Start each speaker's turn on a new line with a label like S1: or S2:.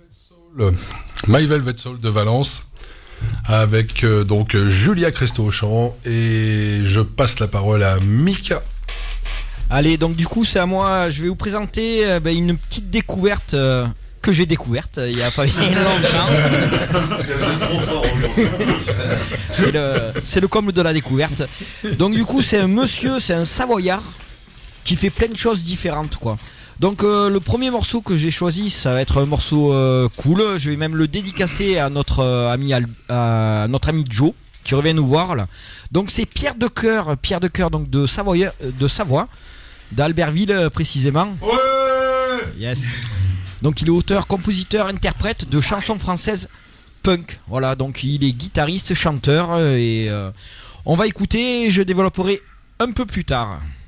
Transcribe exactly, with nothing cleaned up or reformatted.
S1: Soul, My Velvet Soul de Valence, avec euh, donc Julia Cresto au chant, et je passe la parole à Mika.
S2: Allez, donc du coup c'est à moi, je vais vous présenter euh, ben, une petite découverte euh, que j'ai découverte euh, il y a pas longtemps. c'est, le, c'est le comble de la découverte. Donc du coup c'est un monsieur, c'est un Savoyard qui fait plein de choses différentes quoi. Donc euh, le premier morceau que j'ai choisi, ça va être un morceau euh, cool. Je vais même le dédicacer à notre euh, ami Al- à notre ami Joe qui revient nous voir là. Donc c'est Pierre de Cœur, Pierre de Cœur donc de Savoie, de Savoie, d'Albertville euh, précisément.
S1: Ouais.
S2: Yes. Donc il est auteur, compositeur, interprète de chansons françaises punk. Voilà, donc il est guitariste, chanteur euh, et euh, on va écouter. Je développerai un peu plus tard.